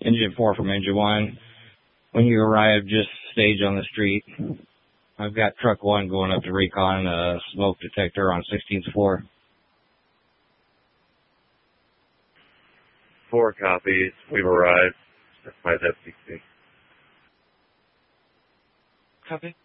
Engine 4 from Engine 1. When you arrive, just stage on the street. I've got Truck 1 going up to recon smoke detector on 16th floor. 4 copies. We've arrived. That's my FCC. Copy.